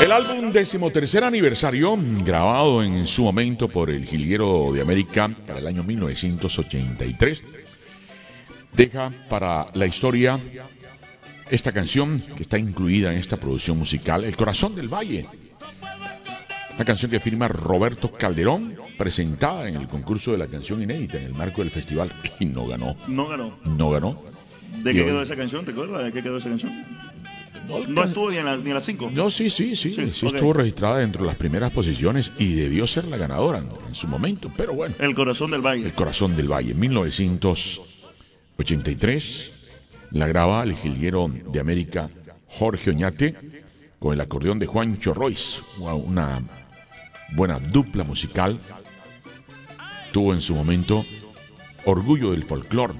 El álbum 13º aniversario, grabado en su momento por el Jilguero de América para el año 1983, deja para la historia esta canción que está incluida en esta producción musical, El Corazón del Valle. Una canción que firma Roberto Calderón, presentada en el concurso de la canción inédita en el marco del festival, y no ganó. No ganó. No ganó. ¿De qué quedó esa canción? ¿Recuerdas de qué quedó esa canción? No estuvo ni en las 5. No, sí, okay. Estuvo registrada dentro de las primeras posiciones y debió ser la ganadora en su momento, pero bueno. El Corazón del Valle. El Corazón del Valle, 1983, la graba el Jilguero de América Jorge Oñate con el acordeón de Juancho Royce, una buena dupla musical. Tuvo en su momento orgullo del folclore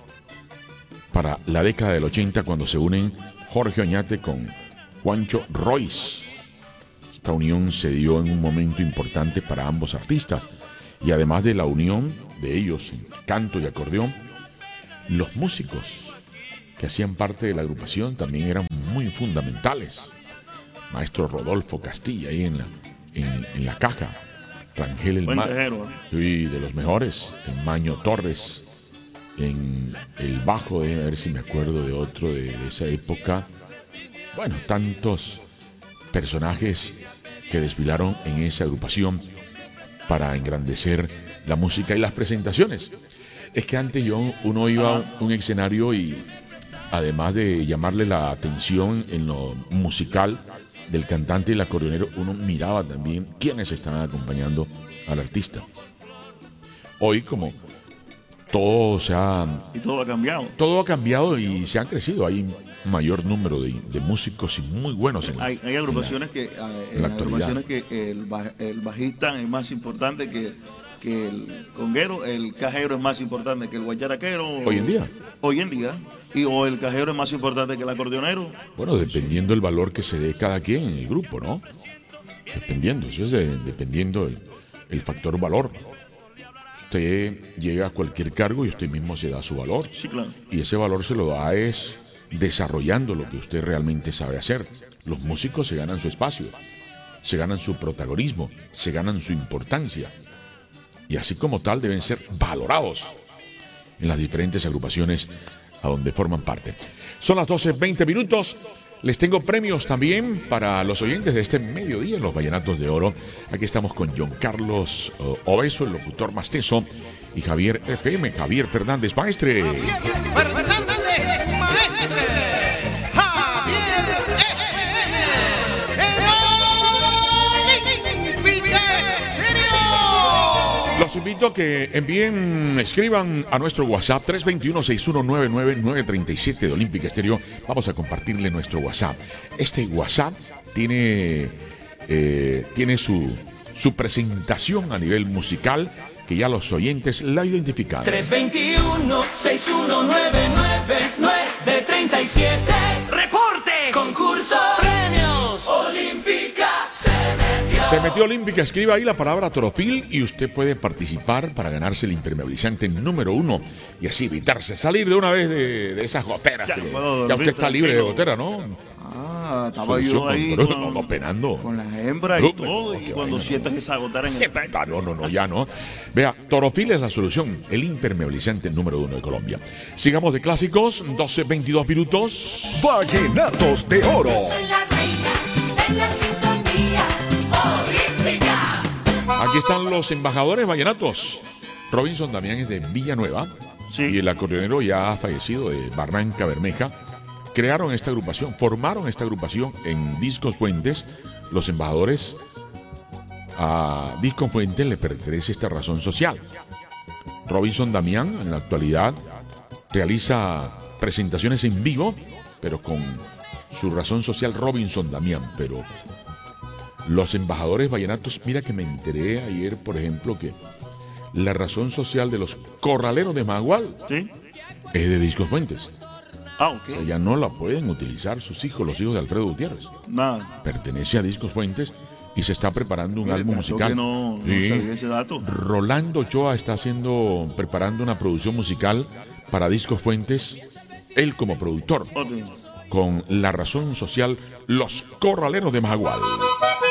para la década del 80 cuando se unen Jorge Oñate con Juancho Royce. Esta unión se dio en un momento importante para ambos artistas y además de la unión de ellos en canto y acordeón, los músicos que hacían parte de la agrupación también eran muy fundamentales. Maestro Rodolfo Castilla ahí en la caja, Rangel el sí, de los mejores, el Maño Torres en el bajo, a ver si me acuerdo de otro de esa época. Bueno, tantos personajes que desfilaron en esa agrupación para engrandecer la música y las presentaciones. Es que antes uno iba a un escenario y además de llamarle la atención en lo musical del cantante y el acordeonero, uno miraba también quiénes estaban acompañando al artista. Hoy, como todo ha cambiado. Todo ha cambiado y se han crecido. Hay mayor número de músicos y muy buenos hay agrupaciones que el bajista es más importante que el conguero, el cajero es más importante que el guacharaquero. Hoy en día. O el cajero es más importante que el acordeonero. Bueno, dependiendo el valor que se dé cada quien en el grupo, ¿no? Dependiendo el factor valor. Usted llega a cualquier cargo y usted mismo se da su valor. Sí, claro. Y ese valor se lo da es desarrollando lo que usted realmente sabe hacer. Los músicos se ganan su espacio, se ganan su protagonismo, se ganan su importancia. Y así como tal deben ser valorados en las diferentes agrupaciones a donde forman parte. Son las 12:20. Les tengo premios también para los oyentes de este mediodía en los Vallenatos de Oro. Aquí estamos con John Carlos Obeso, el locutor más teso, y Javier FM, Javier Fernández Maestre. Los invito a que escriban a nuestro WhatsApp 321-6199-937 de Olímpica Estéreo. Vamos a compartirle nuestro WhatsApp. Este WhatsApp tiene su presentación a nivel musical, que ya los oyentes la identifican. 321-6199-937. ¡Reporte! ¡Concurso! ¡Premios! ¡Olímpica! Se metió Olímpica, escriba ahí la palabra Torofil y usted puede participar para ganarse el impermeabilizante número 1 y así evitarse salir de una vez de esas goteras. Ya usted está libre de gotera, ¿no? Estaba yo ahí penando con las hembras y todo, y cuando sientas esa gotera en el... No, ya no. Vea, Torofil es la solución, el impermeabilizante número 1 de Colombia. Sigamos de clásicos, 12:22. Vallenatos de Oro. Yo soy la reina de la sintonía olímpica. Aquí están los embajadores vallenatos. Robinson Damián es de Villanueva, sí, y el acordeonero ya ha fallecido de Barranca Bermeja. Formaron esta agrupación en Discos Fuentes. Los embajadores, a Discos Fuentes le pertenece esta razón social. Robinson Damián en la actualidad realiza presentaciones en vivo, pero con su razón social Robinson Damián. Pero los embajadores vallenatos, mira que me enteré ayer, por ejemplo, que la razón social de los corraleros de Magual, ¿sí?, es de Discos Fuentes. Okay. O sea, ya no la pueden utilizar sus hijos, los hijos de Alfredo Gutiérrez. Nada. Pertenece a Discos Fuentes y se está preparando un álbum musical. No sabía ese dato. Rolando Ochoa está preparando una producción musical para Discos Fuentes, él como productor, con la razón social Los Corraleros de Majagual.